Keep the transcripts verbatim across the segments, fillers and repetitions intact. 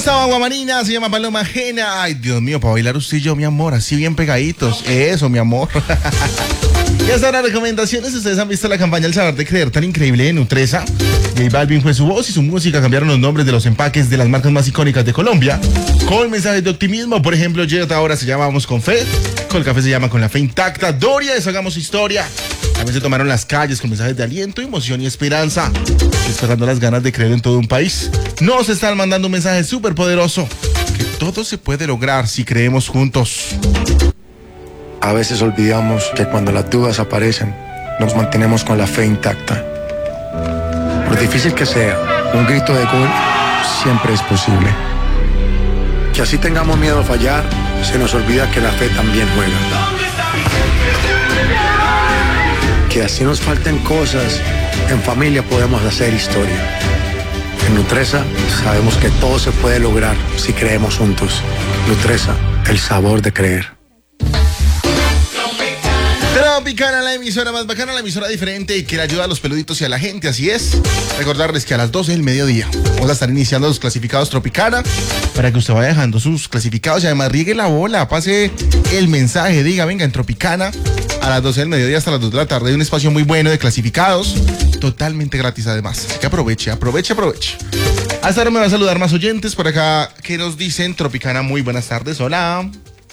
estaba Guamarina? Se llama Paloma Ajena. Ay, Dios mío, para bailar usted y yo, mi amor, así bien pegaditos. Eso, mi amor. Y hasta ahora recomendaciones. Ustedes han visto la campaña El Saber de Creer tan increíble de Nutresa. J Balvin fue su voz y su música cambiaron los nombres de los empaques de las marcas más icónicas de Colombia, con mensajes de optimismo. Por ejemplo, Jet ahora se llama Vamos con Fe, Colcafé se llama Con la Fe Intacta, Doria es Hagamos Historia. También se tomaron las calles con mensajes de aliento, emoción y esperanza, despertando las ganas de creer en todo un país. Nos están mandando un mensaje súper poderoso, que todo se puede lograr si creemos juntos. A veces olvidamos que cuando las dudas aparecen, nos mantenemos con la fe intacta. Por difícil que sea, un grito de gol siempre es posible. Que así tengamos miedo a fallar, se nos olvida que la fe también juega. Que así nos falten cosas, en familia podemos hacer historia. En Nutresa sabemos que todo se puede lograr si creemos juntos. Nutresa, el sabor de creer. Tropicana, la emisora más bacana, la emisora diferente y que le ayuda a los peluditos y a la gente, así es. Recordarles que a las doce del mediodía vamos a estar iniciando los clasificados Tropicana para que usted vaya dejando sus clasificados y además riegue la bola, pase el mensaje, diga, venga, en Tropicana a las doce del mediodía hasta las dos de la tarde hay un espacio muy bueno de clasificados, totalmente gratis además. Así que aproveche, aproveche, aproveche. Hasta ahora me va a saludar más oyentes por acá que nos dicen Tropicana, muy buenas tardes, hola.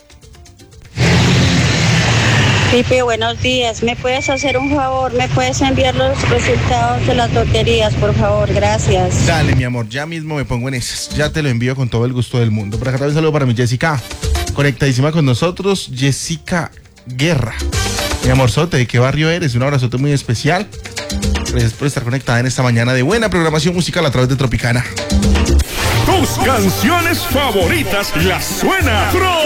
Pipe, buenos días. ¿Me puedes hacer un favor? ¿Me puedes enviar los resultados de las loterías, por favor? Gracias. Dale, mi amor, ya mismo me pongo en esas. Ya te lo envío con todo el gusto del mundo. Por acá también un saludo para mi Jessica, conectadísima con nosotros, Jessica Guerra. Mi amorzote, ¿de qué barrio eres? Un abrazote muy especial. Gracias por estar conectada en esta mañana de buena programación musical a través de Tropicana. Tus canciones favoritas las suena Tro